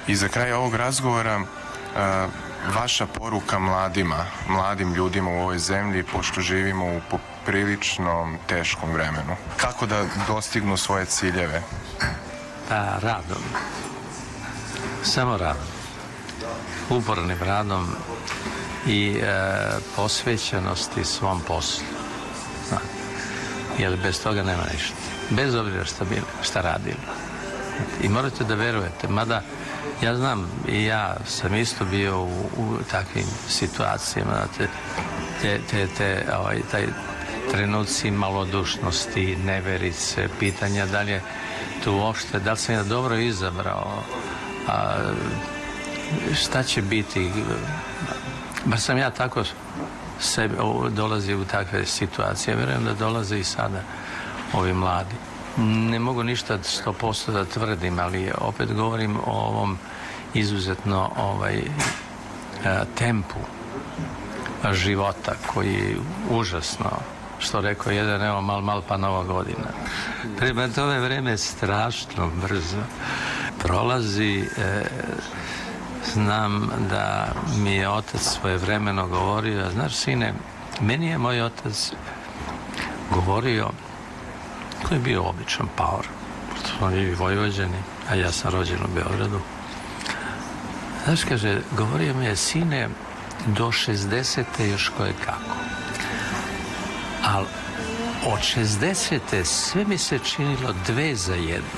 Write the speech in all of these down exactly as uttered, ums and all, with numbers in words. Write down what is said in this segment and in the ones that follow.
I za kraj ovog razgovora, vaša poruka mladima, mladim ljudima u ovoj zemlji, pošto živimo u poprilično teškom vremenu. Kako da dostignu svoje ciljeve? Pa radom. Samo radom. Upornim radom i e, posvećenosti svom poslu. Jer bez toga nema ništa. Bez obzira šta, bili, šta radili. I morate da verujete. Mada ja znam i ja sam isto bio u, u takvim situacijama. Te, te, te, te, ovaj, taj trenuci malodušnosti, neverice, pitanja da li je tu uopšte, da li sam ja dobro izabrao, a, šta će biti. Bar sam ja tako sebe, dolazi u takve situacije. Vjerujem da dolaze i sada ovi mladi. Ne mogu ništa sto posto da tvrdim, ali opet govorim o ovom izuzetno ovaj, tempu života koji je užasno, što rekao jedan, evo mal mal pa nova godina. Prema tome vreme strašno brzo prolazi. E, znam da mi je otac svojevremeno govorio, znaš sine, meni je moj otac govorio, koji je bio običan paor, pošto smo mi Vojvođani, a ja sam rođen u Beogradu. Znaš, kaže, govorio mi je, sine, do šezdesete još koje kako. Ali od šezdesete sve mi se činilo dve za jedno.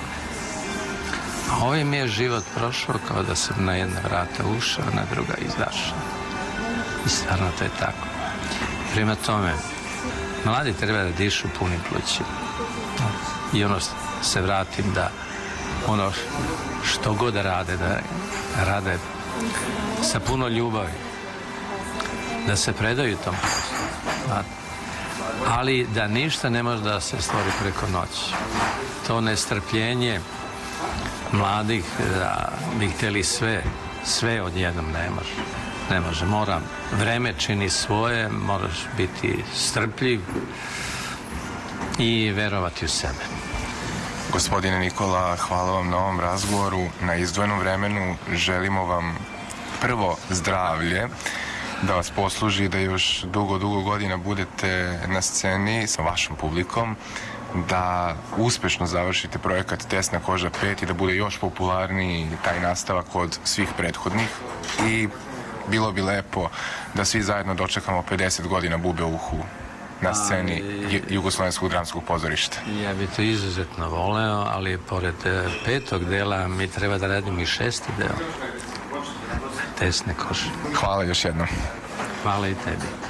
A ovaj mi je život prošao kao da sam na jedna vrata ušao, na druga izašao. I stvarno to je tako. Prema tome, mladi treba da dišu punim plućima. I ono se vratim da ono što god da rade, da rade sa puno ljubavi, da se predaju tom poslu. Ali da ništa ne može da se stvori preko noći. To nestrpljenje mladih da bi htjeli sve, sve odjednom ne može. Ne može, moram, vreme čini svoje, moraš biti strpljiv i verovati u sebe. Gospodine Nikola, hvala vam na ovom razgovoru, na izdvojenom vremenu. Želimo vam prvo zdravlje, da vas posluži da još dugo, dugo godina budete na sceni sa vašom publikom, da uspešno završite projekat Tesna koža pet i da bude još popularniji taj nastavak od svih prethodnih. I bilo bi lepo da svi zajedno dočekamo pedeset godina Bube u uhu na sceni Jugoslovenskog dramskog pozorišta. Ja bi to izuzetno voleo, ali pored petog dela mi treba da radimo i šesti deo Tesne kože. Hvala još jednom. Hvala i tebi.